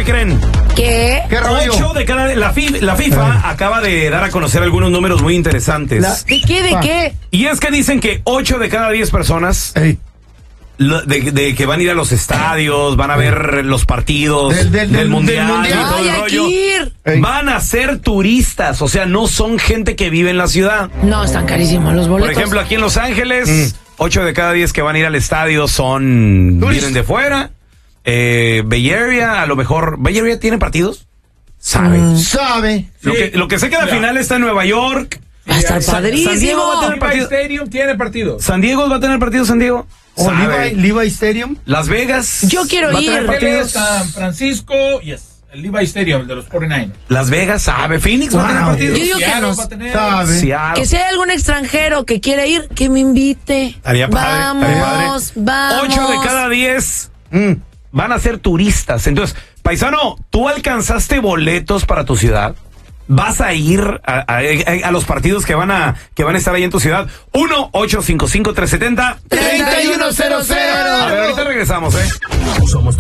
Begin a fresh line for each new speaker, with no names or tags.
¿qué creen?
¿Qué?
¿Qué rollo?
8 de cada... La FIFA acaba de dar a conocer algunos números muy interesantes.
¿De qué? ¿De qué?
Y es que dicen que 8 de cada 10 personas de que van a ir a los estadios, van a ver los partidos del mundial y todo
Ay,
el
hay
rollo,
que ir.
van a ser turistas, o sea, no son gente que vive en la ciudad.
No, están carísimos los boletos.
Por ejemplo, aquí en Los Ángeles, 8 de cada 10 que van a ir al estadio vienen de fuera. Bay Area, a lo mejor... ¿Bay Area tiene partidos?
Sabe.
Lo que sé que la final está en Nueva York.
Va a estar padrísimo.
San Diego va a tener
Levi Stadium tiene partidos.
San Diego va a tener partidos, San Diego.
O
Sabe.
Levi Stadium.
Las Vegas.
Yo quiero
va a
ir.
tener partidos.
San Francisco, el Levi Stadium, el de los 49ers.
Las Vegas, sabe. Phoenix va a tener partidos.
Yo digo que
Seattle
nos-
va a tener.
Sabe.
Seattle.
Que si hay algún extranjero que quiere ir, que me invite.
Estaría padre,
Vamos, vamos.
8 de cada 10 van a ser turistas. Entonces, paisano, ¿tú alcanzaste boletos para tu ciudad? ¿Vas a ir a los partidos que van a estar ahí en tu ciudad? 1-855-370-3100. A ver, ahorita regresamos,